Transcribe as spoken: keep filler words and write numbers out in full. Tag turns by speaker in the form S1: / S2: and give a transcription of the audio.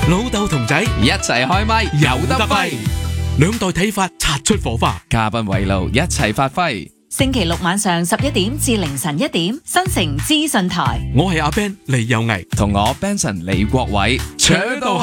S1: 老豆同仔
S2: 一齊開咪，有得揮。
S1: 兩代睇法擦出火花，
S2: 嘉賓圍爐一齊發揮。
S3: 星期六晚上十一點至凌晨一點，新城資訊台。
S1: 我係阿 Ben 李有毅，
S2: 同我 Benson 李國偉，搶到